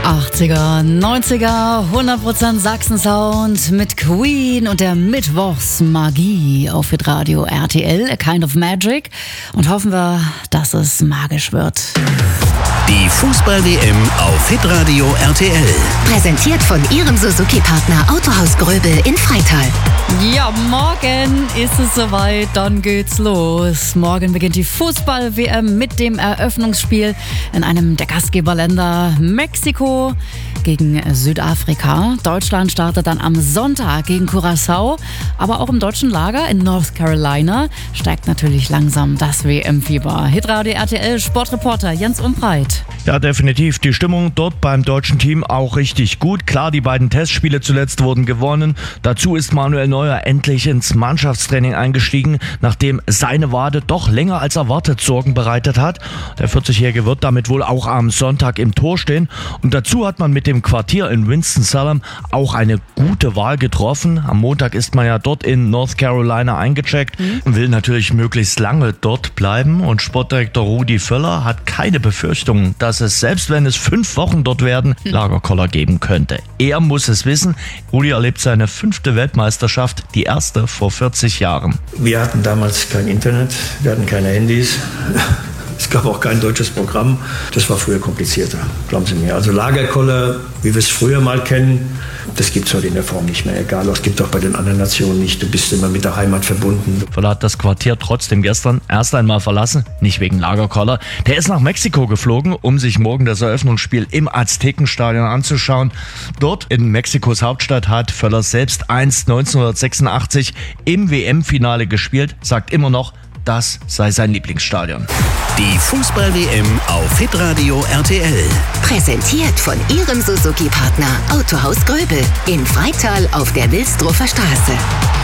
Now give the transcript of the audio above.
80er, 90er, 100% Sachsen-Sound mit Queen und der Mittwochsmagie auf Hitradio RTL, A Kind of Magic. Und hoffen wir, dass es magisch wird. Die Fußball-WM auf Hitradio RTL. Präsentiert von Ihrem Suzuki-Partner Autohaus Gröbel in Freital. Ja, morgen ist es soweit, dann geht's los. Morgen beginnt die Fußball-WM mit dem Eröffnungsspiel in einem der Gastgeberländer Mexiko gegen Südafrika. Deutschland startet dann am Sonntag gegen Curaçao, aber auch im deutschen Lager in North Carolina steigt natürlich langsam das WM-Fieber. Hitradio RTL Sportreporter Jens Umbreit. Ja, definitiv. Die Stimmung dort beim deutschen Team auch richtig gut. Klar, die beiden Testspiele zuletzt wurden gewonnen. Dazu ist Manuel Neuer endlich ins Mannschaftstraining eingestiegen, nachdem seine Wade doch länger als erwartet Sorgen bereitet hat. Der 40-Jährige wird damit wohl auch am Sonntag im Tor stehen. Und dazu hat man mit dem Quartier in Winston-Salem auch eine gute Wahl getroffen. Am Montag ist man ja dort in North Carolina eingecheckt und will natürlich möglichst lange dort bleiben. Und Sportdirektor Rudi Völler hat keine Befürchtungen, dass es, selbst wenn es 5 Wochen dort werden, Lagerkoller geben könnte. Er muss es wissen. Rudi erlebt seine 5. Weltmeisterschaft, die erste vor 40 Jahren. Wir hatten damals kein Internet, wir hatten keine Handys. Es gab auch kein deutsches Programm. Das war früher komplizierter, glauben Sie mir. Also Lagerkoller, wie wir es früher mal kennen, das gibt es heute in der Form nicht mehr. Egal, es gibt auch bei den anderen Nationen nicht. Du bist immer mit der Heimat verbunden. Völler hat das Quartier trotzdem gestern erst einmal verlassen, nicht wegen Lagerkoller. Der ist nach Mexiko geflogen, um sich morgen das Eröffnungsspiel im Aztekenstadion anzuschauen. Dort in Mexikos Hauptstadt hat Völler selbst einst 1986 im WM-Finale gespielt, sagt immer noch, das sei sein Lieblingsstadion. Die Fußball-WM auf Hitradio RTL. Präsentiert von Ihrem Suzuki-Partner Autohaus Gröbel in Freital auf der Wilsdruffer Straße.